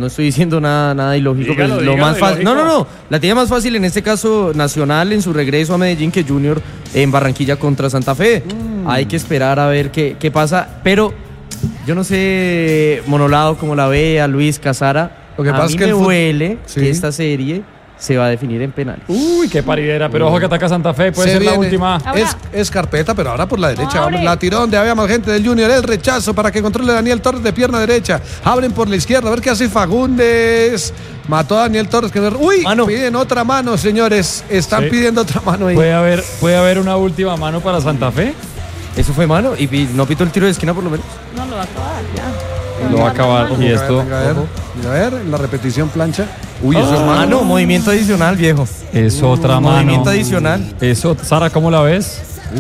no estoy diciendo nada ilógico. Dígalo, pues, lo más fácil. ilógico. No. La tiene más fácil en este caso Nacional en su regreso a Medellín que Junior en Barranquilla contra Santa Fe. Hay que esperar a ver qué pasa. Pero yo no sé, Monolado, cómo la ve a Luis Casara. Lo que a pasa mí es que me huele sí. que esta serie se va a definir en penales. Uy, qué paridera, pero ojo que ataca Santa Fe, puede Se ser la viene. última. Es carpeta, pero ahora por la derecha. Abre. La tiró donde había más gente del Junior. El rechazo para que controle Daniel Torres de pierna derecha. Abren por la izquierda. A ver qué hace Fagundes. Mató a Daniel Torres. Uy, mano. Piden otra mano, señores. Están Sí. pidiendo otra mano ahí. Puede haber una última mano para Santa Fe. Eso fue mano y no pitó el tiro de esquina por lo menos. No lo va a acabar, ya. Lo va a acabar. Ojo, Y esto. Venga, a ver, en la repetición plancha. Uy, eso es mano. Mano, movimiento adicional, viejo. Es otra mano. Movimiento adicional. Eso, Sara, ¿cómo la ves?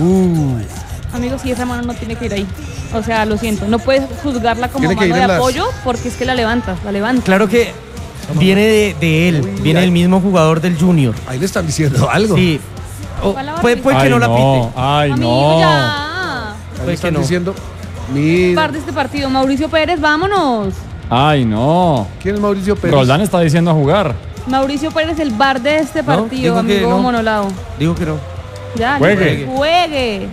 Amigos, sí, esa mano no tiene que ir ahí. O sea, lo siento. No puedes juzgarla como Tiene que mano ir de en las- apoyo porque es que la levantas. Claro que viene de él, viene del mismo jugador del Junior. Ahí le están diciendo algo. Sí. O ¿Cuál la puede que Ay, no la pite. Ay, Amigo, no. ya. Ahí le Pues están que no. diciendo. Mira. Par de este partido. Mauricio Pérez, vámonos. Ay, no. ¿Quién es Mauricio Pérez? Roldán está diciendo a jugar. Mauricio Pérez, el bar de este No, partido, digo que amigo no. Monolado. Digo que no. Ya, Juegue. juegue.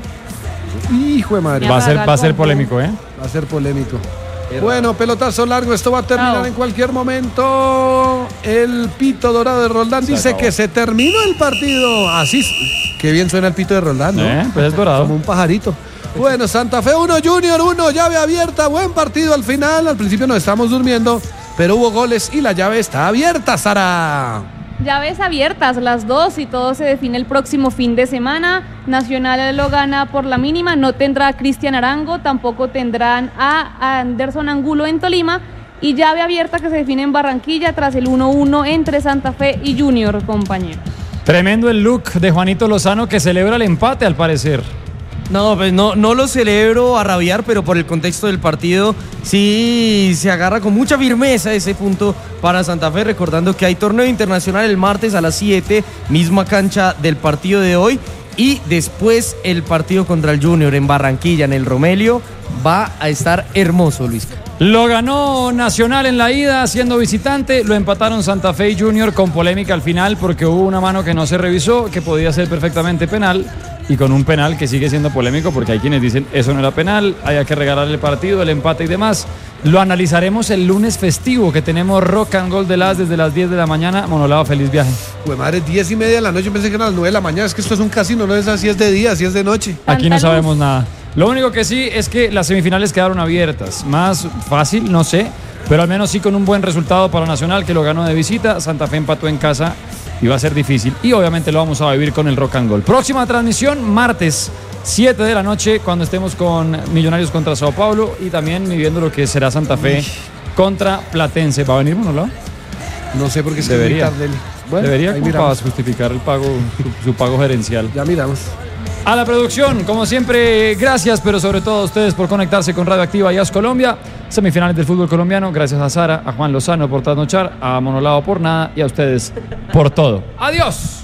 Hijo de madre. Ya. Va a ser Combo. polémico, ¿eh? Va a ser polémico. Bueno, pelotazo largo, esto va a terminar Chao. en cualquier momento. El pito dorado de Roldán dice acabó. que se terminó el partido. Así, qué bien suena el pito de Roldán, ¿no? Pues es dorado. Como un pajarito. Bueno, Santa Fe 1, Junior 1, llave abierta, buen partido al final. Al principio nos estamos durmiendo, pero hubo goles y la llave está abierta, Sara. Llaves abiertas, las dos, y todo se define el próximo fin de semana. Nacional lo gana por la mínima, no tendrá a Cristian Arango, tampoco tendrán a Anderson Angulo en Tolima. Y llave abierta que se define en Barranquilla tras el 1-1 entre Santa Fe y Junior, compañeros. Tremendo el look de Juanito Lozano que celebra el empate al parecer. No, pues no lo celebro a rabiar, pero por el contexto del partido sí se agarra con mucha firmeza ese punto para Santa Fe, recordando que hay torneo internacional el martes a las 7, misma cancha del partido de hoy, y después el partido contra el Junior en Barranquilla, en el Romelio, va a estar hermoso, Luis. Lo ganó Nacional en la ida siendo visitante, lo empataron Santa Fe y Junior con polémica al final porque hubo una mano que no se revisó, que podía ser perfectamente penal, y con un penal que sigue siendo polémico porque hay quienes dicen eso no era penal, hay que regalarle el partido, el empate y demás. Lo analizaremos el lunes festivo que tenemos Rock and Roll de las desde las 10 de la mañana. Monolado, feliz viaje. Pues madre, 10:30 de la noche, yo pensé que eran las 9 de la mañana, es que esto es un casino, no es así, es de día, así es de noche. Aquí no Tanta sabemos luz. nada. Lo único que sí es que las semifinales quedaron abiertas. Más fácil, no sé, pero al menos sí con un buen resultado para Nacional que lo ganó de visita. Santa Fe empató en casa y va a ser difícil. Y obviamente lo vamos a vivir con el Rock and Roll. Próxima transmisión, martes, 7 de la noche, cuando estemos con Millonarios contra Sao Paulo y también viviendo lo que será Santa Fe contra Platense. ¿Va a venir uno, no? No sé por qué se Debería. Bueno, Debería ahí como para miramos. justificar el pago, su pago gerencial. Ya miramos. A la producción, como siempre, gracias, pero sobre todo a ustedes por conectarse con Radio Activa y AS Colombia. Semifinales del fútbol colombiano, gracias a Sara, a Juan Lozano por trasnochar, a Monolado por nada y a ustedes por todo. ¡Adiós!